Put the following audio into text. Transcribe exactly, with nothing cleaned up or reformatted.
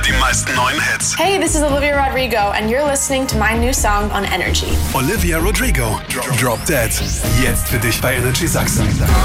die meisten neuen Hits. Hey, this is Olivia Rodrigo and you're listening to my new song on Energy. Olivia Rodrigo, Drop Dead. Jetzt für dich bei Energy Sachsen.